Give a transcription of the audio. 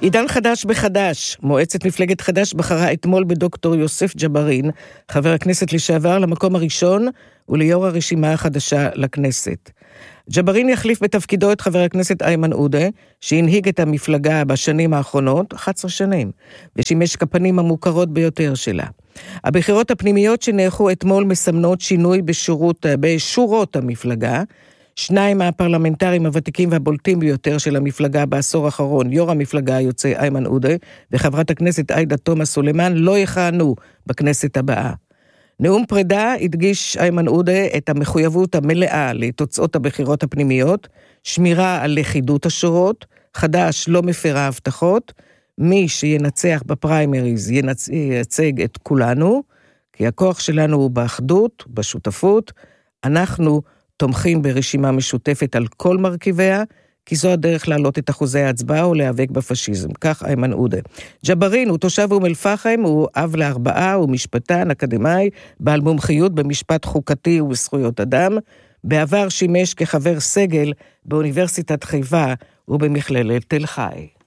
עידן חדש בחדש. מועצת מפלגת חדש בחרה אתמול בדוקטור יוסף ג'בארין, חבר הכנסת לשעבר, למקום הראשון וליו"ר הרשימה החדשה לכנסת. ג'בארין יחליף בתפקידו את חבר הכנסת איימן עודה, שהנהיג את המפלגה בשנים האחרונות, 11 שנים, ושימש כפנים המוכרות ביותר שלה. הבחירות הפנימיות שנערכו אתמול מסמנות שינוי בשורות המפלגה. שניים מהפרלמנטרים הוותיקים והבולטים ביותר של המפלגה בעשור האחרון, יו"ר המפלגה היוצא איימן עודה וחברת הכנסת עאידה תומא סלימאן, לא יכהנו בכנסת הבאה. נאום פרידה הדגיש איימן עודה את המחויבות המלאה לתוצאות הבחירות הפנימיות, שמירה על לכידות השורות, חד"ש לא מפרה הבטחות, מי שינצח בפריימריז ייצג את כולנו, כי הכוח שלנו הוא באחדות, בשותפות, אנחנו תומכים ברשימה משותפת על כל מרכיביה, כי זו הדרך להעלות את אחוזי ההצבעה ולהיאבק בפשיזם. כך איימן עודה. ג'בארין הוא תושב אום אל-פחם, הוא אב ל4, הוא משפטן, אקדמאי, בעל מומחיות במשפט חוקתי ובזכויות אדם. בעבר שימש כחבר סגל באוניברסיטת חיפה ובמכללת תל חי.